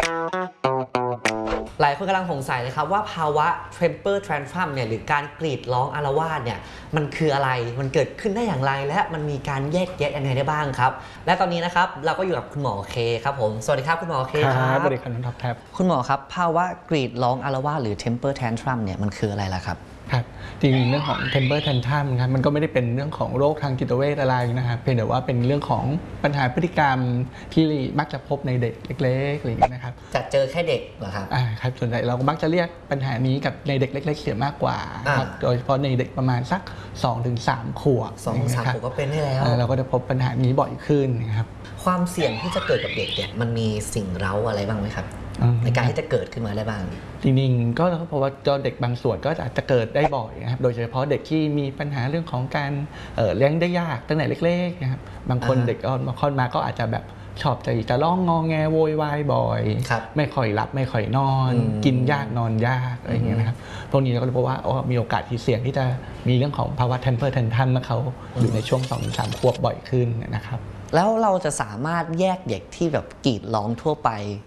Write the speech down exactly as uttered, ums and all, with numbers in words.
หลายคนกำลังสงสัยนะครับว่าภาวะ temper tantrum เนี่ยหรือการกรีดร้องอาละวาดเนี่ยมันคืออะไรมันเกิดขึ้นได้อย่างไรและมันมีการแยกแยะยังไงได้บ้างครับและตอนนี้นะครับเราก็อยู่กับคุณหมอเคครับผมสวัสดีครับคุณหมอเคครับสวัสดีครับน้องท็อปแท็บคุณหมอครับภาวะกรีดร้องอาละวาดหรือ temper tantrum เนี่ยมันคืออะไรล่ะครับครับจริงๆเรื่องของ temper tantrum ครับมันก็ไม่ได้เป็นเรื่องของโรคทางจิตเวชอะไรนะครับเพียงแต่ว่าเป็นเรื่องของปัญหาพฤติกรรมที่มักจะพบในเด็กเล็กๆอะไรอย่างนี้นะครับจะเจอแค่เด็กเหรอครับอ่าครับส่วนใหญ่เราก็มักจะเรียกปัญหานี้กับในเด็กเล็กๆเสียมากกว่าครับโดยเฉพาะในเด็กประมาณสัก สองถึงสาม ขวบสองถึงสาม ขวบก็เป็นได้แล้วเราก็จะพบปัญหานี้บ่อยขึ้นนะครับความเสี่ยงที่จะเกิดกับเด็กเนี่ยมันมีสิ่งเร้าอะไรบ้างไหมครับในการที่จะเกิดขึ้นมาได้บ้างจริงๆก็เพราะว่าเด็กบางส่วนก็อาจจะเกิดได้บ่อยนะครับโดยเฉพาะเด็กที่มีปัญหาเรื่องของการเลี้ยงได้ยากตั้งแต่เล็กๆนะครับบางคนเด็กอ่อนมาคลอดมาก็อาจจะแบบชอบใจจะร้องงอแงโวยวายบ่อยไม่ค่อยหลับไม่ค่อยนอนกินยากนอนยากอะไรอย่างเงี้ยนะครับพวกนี้เราก็เลยพบว่ามีโอกาสที่เสี่ยงที่จะมีเรื่องของภาวะ temper tantrum เมื่อเขาอยู่ในช่วง สองถึงสาม ขวบบ่อยขึ้นนะครับแล้วเราจะสามารถแยกเด็กที่แบบกรีดร้องทั่วไป